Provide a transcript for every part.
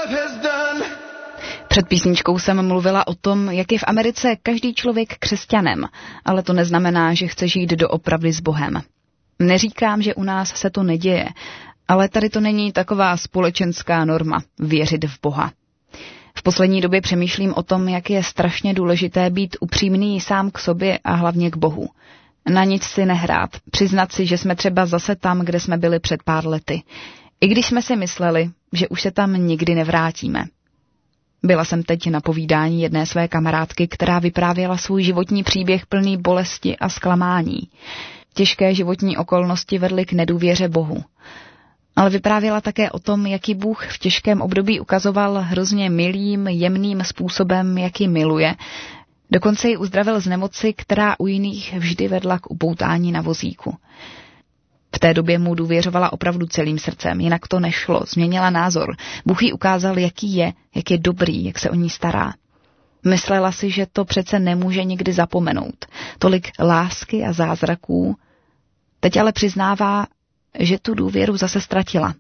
Před písničkou jsem mluvila o tom, jak je v Americe každý člověk křesťanem, ale to neznamená, že chce žít doopravdy s Bohem. Neříkám, že u nás se to neděje, ale tady to není taková společenská norma věřit v Boha. V poslední době přemýšlím o tom, jak je strašně důležité být upřímný sám k sobě a hlavně k Bohu. Na nic si nehrát, přiznat si, že jsme třeba zase tam, kde jsme byli před pár lety. I když jsme si mysleli, že už se tam nikdy nevrátíme. Byla jsem teď na povídání jedné své kamarádky, která vyprávěla svůj životní příběh plný bolesti a zklamání. Těžké životní okolnosti vedly k nedůvěře Bohu. Ale vyprávěla také o tom, jak ji Bůh v těžkém období ukazoval hrozně milým, jemným způsobem, jak ji miluje. Dokonce ji uzdravil z nemoci, která u jiných vždy vedla k upoutání na vozíku. V té době mu důvěřovala opravdu celým srdcem, jinak to nešlo, změnila názor. Bůh jí ukázal, jaký je, jak je dobrý, jak se o ní stará. Myslela si, že to přece nemůže nikdy zapomenout. Tolik lásky a zázraků. Teď ale přiznává, že tu důvěru zase ztratila.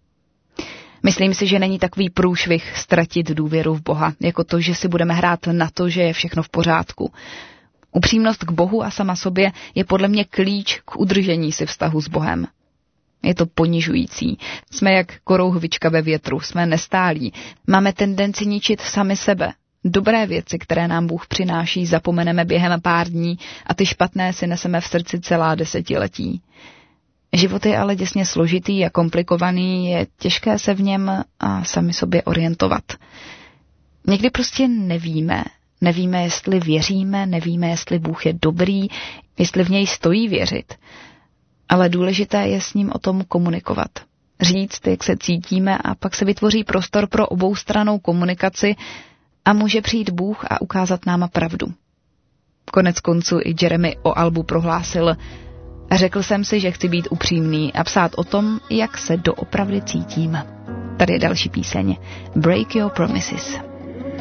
Myslím si, že není takový průšvih ztratit důvěru v Boha, jako to, že si budeme hrát na to, že je všechno v pořádku. Upřímnost k Bohu a sama sobě je podle mě klíč k udržení si vztahu s Bohem. Je to ponižující. Jsme jak korouhvička ve větru, jsme nestálí. Máme tendenci ničit sami sebe. Dobré věci, které nám Bůh přináší, zapomeneme během pár dní a ty špatné si neseme v srdci celá desetiletí. Život je ale děsně složitý a komplikovaný, je těžké se v něm a sami sobě orientovat. Někdy prostě nevíme, jestli věříme, nevíme, jestli Bůh je dobrý, jestli v něj stojí věřit. Ale důležité je s ním o tom komunikovat. Říct, jak se cítíme a pak se vytvoří prostor pro oboustrannou komunikaci a může přijít Bůh a ukázat nám pravdu. Konec konců i Jeremy o albu prohlásil: řekl jsem si, že chci být upřímný a psát o tom, jak se doopravdy cítím. Tady je další píseň. Break Your Promises.